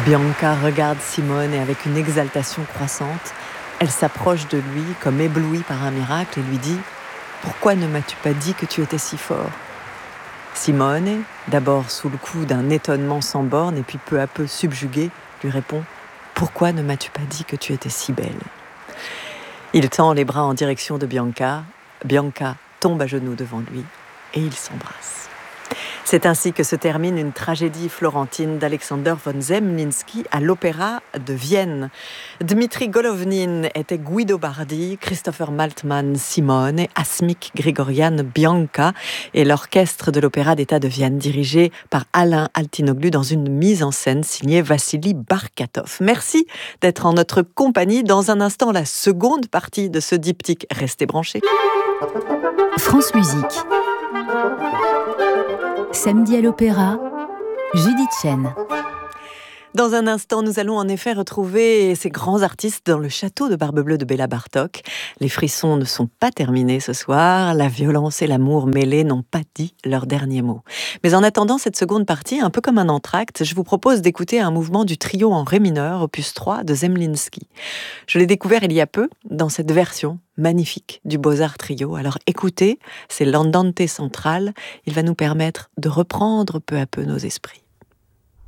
Bianca regarde Simone et avec une exaltation croissante, elle s'approche de lui comme éblouie par un miracle et lui dit « Pourquoi ne m'as-tu pas dit que tu étais si fort ?» Simone, d'abord sous le coup d'un étonnement sans borne et puis peu à peu subjuguée, lui répond « Pourquoi ne m'as-tu pas dit que tu étais si belle ?» Il tend les bras en direction de Bianca. Bianca tombe à genoux devant lui et ils s'embrassent. C'est ainsi que se termine une tragédie florentine d'Alexander von Zemlinsky à l'Opéra de Vienne. Dmitri Golovnin était Guido Bardi, Christopher Maltman Simone et Asmik Grigorian Bianca et l'orchestre de l'Opéra d'État de Vienne dirigé par Alain Altinoglu dans une mise en scène signée Vassili Barkatov. Merci d'être en notre compagnie. Dans un instant, la seconde partie de ce diptyque. Restez branchés. France Musique. Samedi à l'Opéra, Judith Chen. Dans un instant, nous allons en effet retrouver ces grands artistes dans le château de Barbe-Bleue de Béla Bartók. Les frissons ne sont pas terminés ce soir, la violence et l'amour mêlés n'ont pas dit leur dernier mot. Mais en attendant cette seconde partie, un peu comme un entracte, je vous propose d'écouter un mouvement du trio en ré mineur, opus 3 de Zemlinsky. Je l'ai découvert il y a peu dans cette version magnifique du Beaux-Arts Trio. Alors écoutez, c'est l'andante central, il va nous permettre de reprendre peu à peu nos esprits.